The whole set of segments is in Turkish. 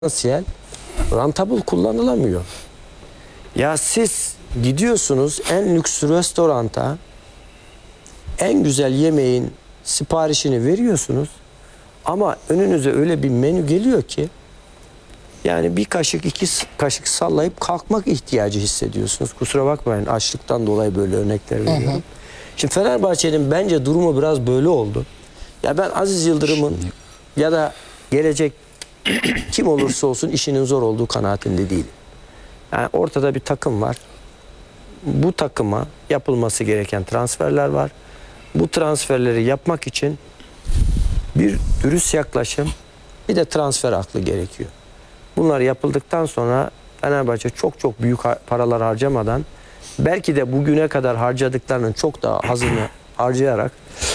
potansiyel rentable kullanılamıyor. Ya siz gidiyorsunuz en lüks restoranta, en güzel yemeğin siparişini veriyorsunuz ama önünüze öyle bir menü geliyor ki yani bir kaşık iki kaşık sallayıp kalkmak ihtiyacı hissediyorsunuz. Kusura bakmayın, açlıktan dolayı böyle örnekler veriyorum. Şimdi Fenerbahçe'nin bence durumu biraz böyle oldu. Ya ben Aziz Yıldırım'ın ya da gelecek kim olursa olsun işinin zor olduğu kanaatinde değilim. Yani ortada bir takım var. Bu takıma yapılması gereken transferler var. Bu transferleri yapmak için bir dürüst yaklaşım, bir de transfer aklı gerekiyor. Bunlar yapıldıktan sonra Fenerbahçe çok büyük paralar harcamadan, belki de bugüne kadar harcadıklarının çok daha azını harcayarak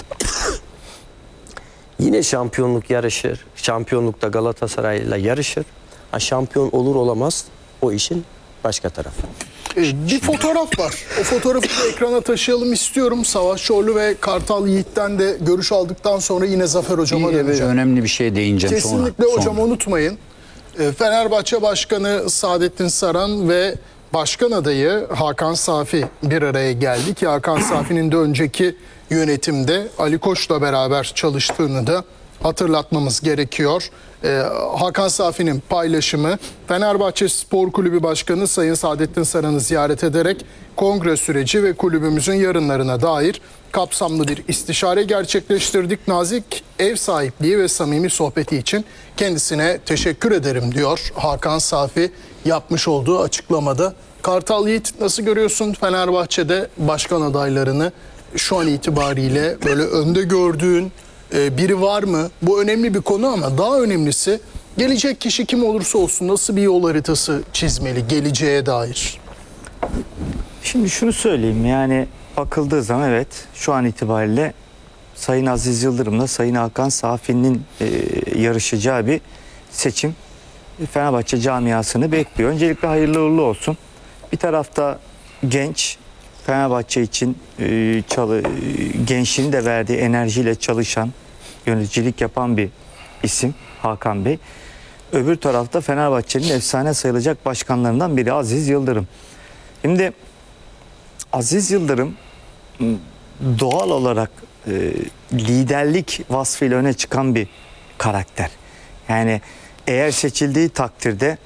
yine şampiyonluk yarışır. Şampiyonlukta Galatasaray'la yarışır. Şampiyon olur olamaz o işin başka tarafı. Bir fotoğraf var. O fotoğrafı da ekrana taşıyalım istiyorum. Savaş Çorlu ve Kartal Yiğit'ten de görüş aldıktan sonra yine Zafer Hocam'a döneceğim. Önemli bir şeye değineceğim Kesinlikle sonra. hocam unutmayın. Fenerbahçe Başkanı Saadettin Saran ve Başkan adayı Hakan Safi bir araya geldi ki Hakan Safi'nin de önceki yönetimde Ali Koç'la beraber çalıştığını da hatırlatmamız gerekiyor. Hakan Safi'nin paylaşımı, Fenerbahçe Spor Kulübü Başkanı Sayın Saadettin Saran'ı ziyaret ederek kongre süreci ve kulübümüzün yarınlarına dair kapsamlı bir istişare gerçekleştirdik. Nazik ev sahipliği ve samimi sohbeti için kendisine teşekkür ederim diyor Hakan Safi yapmış olduğu açıklamada. Kartal Yiğit, nasıl görüyorsun Fenerbahçe'de başkan adaylarını şu an itibariyle? Böyle önde gördüğün biri var mı? Bu önemli bir konu ama daha önemlisi gelecek kişi kim olursa olsun nasıl bir yol haritası çizmeli geleceğe dair? Şimdi şunu söyleyeyim, yani bakıldığı zaman evet şu an itibariyle Sayın Aziz Yıldırım'la Sayın Hakan Safi'nin yarışacağı bir seçim Fenerbahçe camiasını bekliyor. Öncelikle hayırlı uğurlu olsun. Bir tarafta genç, Fenerbahçe için gençliğin de verdiği enerjiyle çalışan, yöneticilik yapan bir isim Hakan Bey. Öbür tarafta Fenerbahçe'nin efsane sayılacak başkanlarından biri Aziz Yıldırım. Şimdi Aziz Yıldırım doğal olarak liderlik vasfıyla öne çıkan bir karakter. Yani eğer seçildiği takdirde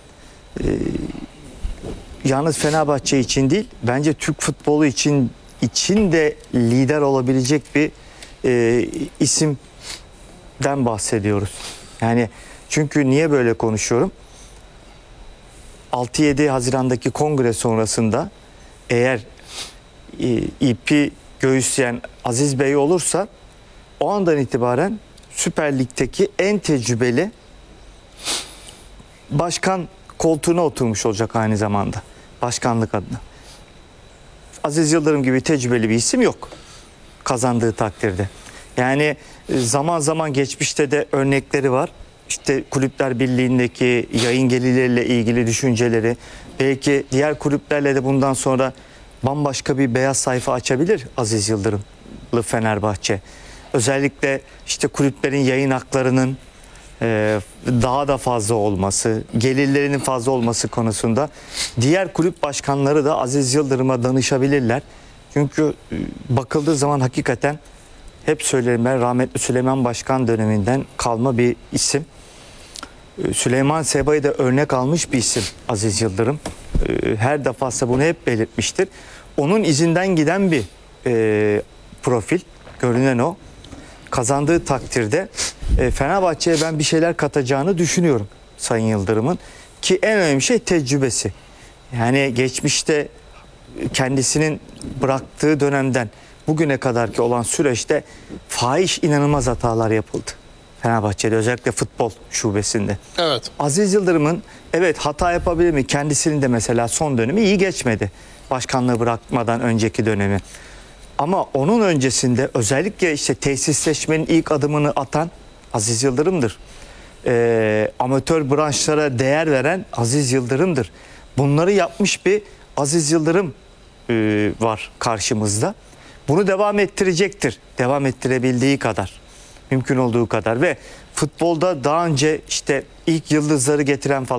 yalnız Fenerbahçe için değil, bence Türk futbolu için de lider olabilecek bir isimden bahsediyoruz. Yani çünkü niye böyle konuşuyorum? 6-7 Haziran'daki kongre sonrasında eğer ipi göğüsleyen Aziz Bey olursa o andan itibaren Süper Lig'deki en tecrübeli başkan koltuğuna oturmuş olacak aynı zamanda başkanlık adına. Aziz Yıldırım gibi tecrübeli bir isim yok kazandığı takdirde. Yani zaman zaman geçmişte de örnekleri var. İşte Kulüpler Birliği'ndeki yayın gelirleriyle ilgili düşünceleri, belki diğer kulüplerle de bundan sonra bambaşka bir beyaz sayfa açabilir Aziz Yıldırım'lı Fenerbahçe. Özellikle işte kulüplerin yayın haklarının daha da fazla olması, gelirlerinin fazla olması konusunda diğer kulüp başkanları da Aziz Yıldırım'a danışabilirler. Çünkü bakıldığı zaman hakikaten hep söylerim, ben rahmetli Süleyman Başkan döneminden kalma bir isim. Süleyman Seba'yı da örnek almış bir isim Aziz Yıldırım. Her defasında bunu hep belirtmiştir. Onun izinden giden bir profil, görünen o. Kazandığı takdirde Fenerbahçe'ye ben bir şeyler katacağını düşünüyorum Sayın Yıldırım'ın. Ki en önemli şey tecrübesi. Yani geçmişte kendisinin bıraktığı dönemden bugüne kadarki olan süreçte fahiş inanılmaz hatalar yapıldı Fenerbahçe'de, özellikle futbol şubesinde. Evet. Aziz Yıldırım'ın evet hata yapabilir mi? Kendisinin de mesela son dönemi iyi geçmedi. Başkanlığı bırakmadan önceki dönemi. Ama onun öncesinde özellikle işte tesisleşmenin ilk adımını atan Aziz Yıldırım'dır. Amatör branşlara değer veren Aziz Yıldırım'dır. Bunları yapmış bir Aziz Yıldırım var karşımızda. Bunu devam ettirecektir. Devam ettirebildiği kadar, mümkün olduğu kadar ve futbolda daha önce işte ilk yıldızları getiren falan